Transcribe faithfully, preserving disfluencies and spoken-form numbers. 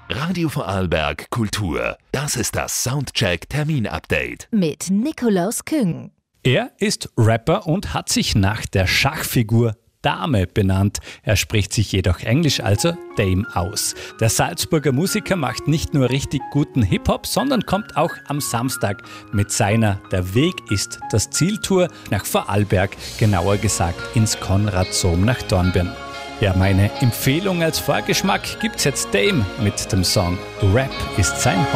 Radio Vorarlberg Kultur. Das ist das Soundcheck Termin-Update. Mit Nikolaus Küng. Er ist Rapper und hat sich nach der Schachfigur Dame benannt. Er spricht sich jedoch Englisch, also Dame, aus. Der Salzburger Musiker macht nicht nur richtig guten Hip-Hop, sondern kommt auch am Samstag mit seiner Der Weg ist das Ziel-Tour nach Vorarlberg, genauer gesagt ins Konradsom nach Dornbirn. Ja, meine Empfehlung als Vorgeschmack gibt's jetzt Dame mit dem Song Rap ist sein Hobby.